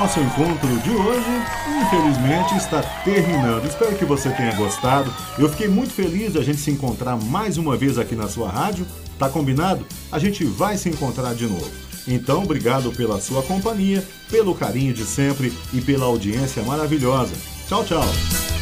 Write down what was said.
nosso encontro de hoje, infelizmente, está terminando. Espero que você tenha gostado. Eu fiquei muito feliz de a gente se encontrar mais uma vez aqui na sua rádio. Tá combinado? A gente vai se encontrar de novo. Então, obrigado pela sua companhia, pelo carinho de sempre e pela audiência maravilhosa. Tchau, tchau.